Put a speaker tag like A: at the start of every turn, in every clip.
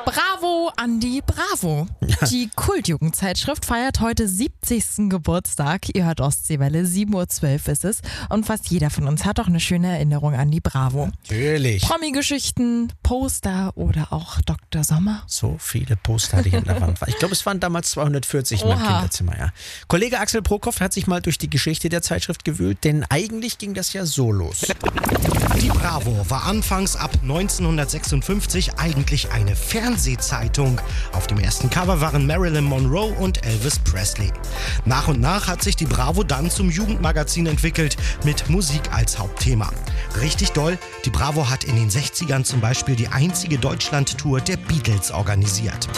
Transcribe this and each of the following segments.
A: Bravo an die Bravo. Die Kultjugendzeitschrift feiert heute 70. Geburtstag. Ihr hört Ostseewelle, 7.12 Uhr ist es. Und fast jeder von uns hat auch eine schöne Erinnerung an die Bravo.
B: Natürlich.
A: Promi-Geschichten, Poster oder auch Dr. Sommer.
B: So viele Poster, die an der Wand waren. Ich glaube, es waren damals 240 in meinem Kinderzimmer. Ja. Kollege Axel Prokop hat sich mal durch die Geschichte der Zeitschrift gewühlt, denn eigentlich ging das ja so los.
C: Die Bravo war anfangs ab 1956 eigentlich eine Fernsehzeitung. Auf dem ersten Cover waren Marilyn Monroe und Elvis Presley. Nach und nach hat sich die Bravo dann zum Jugendmagazin entwickelt, mit Musik als Hauptthema. Richtig doll, die Bravo hat in den 60ern zum Beispiel die einzige Deutschland-Tour der Beatles organisiert.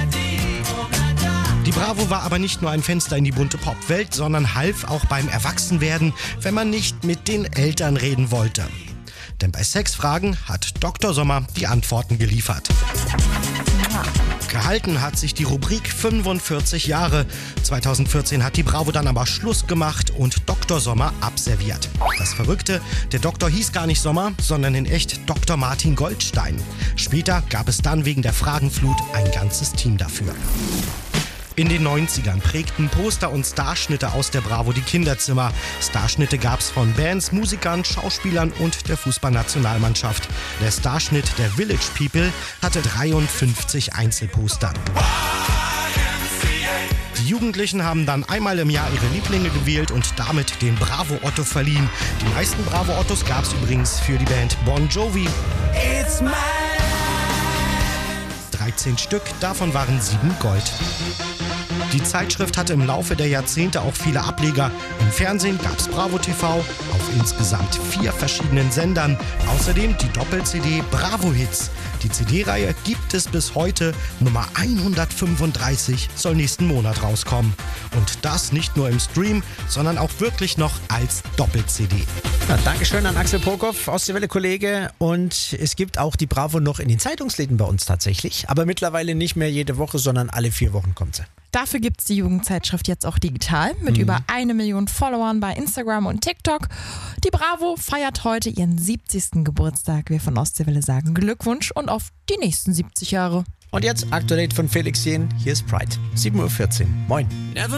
C: Die Bravo war aber nicht nur ein Fenster in die bunte Popwelt, sondern half auch beim Erwachsenwerden, wenn man nicht mit den Eltern reden wollte. Denn bei Sexfragen hat Dr. Sommer die Antworten geliefert. Gehalten hat sich die Rubrik 45 Jahre. 2014 hat die Bravo dann aber Schluss gemacht und Dr. Sommer abserviert. Das Verrückte, der Doktor hieß gar nicht Sommer, sondern in echt Dr. Martin Goldstein. Später gab es dann wegen der Fragenflut ein ganzes Team dafür. In den 90ern prägten Poster und Starschnitte aus der Bravo die Kinderzimmer. Starschnitte gab's von Bands, Musikern, Schauspielern und der Fußballnationalmannschaft. Der Starschnitt der Village People hatte 53 Einzelposter. Die Jugendlichen haben dann einmal im Jahr ihre Lieblinge gewählt und damit den Bravo-Otto verliehen. Die meisten Bravo-Ottos gab's übrigens für die Band Bon Jovi. 13 Stück, davon waren 7 Gold. Die Zeitschrift hatte im Laufe der Jahrzehnte auch viele Ableger. Im Fernsehen gab's Bravo TV auf insgesamt 4 verschiedenen Sendern. Außerdem die Doppel-CD Bravo Hits. Die CD-Reihe gibt es bis heute. Nummer 135 soll nächsten Monat rauskommen. Und das nicht nur im Stream, sondern auch wirklich noch als Doppel-CD.
B: Ja, Dankeschön an Axel Prokop, Ostseewelle-Kollege. Und es gibt auch die Bravo noch in den Zeitungsläden bei uns tatsächlich. Aber mittlerweile nicht mehr jede Woche, sondern alle 4 Wochen kommt sie.
A: Dafür gibt es die Jugendzeitschrift jetzt auch digital mit über 1 Million Followern bei Instagram und TikTok. Die Bravo feiert heute ihren 70. Geburtstag. Wir von Ostseewelle sagen Glückwunsch und auf die nächsten 70 Jahre.
B: Und jetzt Up to Date von Felix Jähn. Hier ist Pride. 7.14 Uhr. Moin.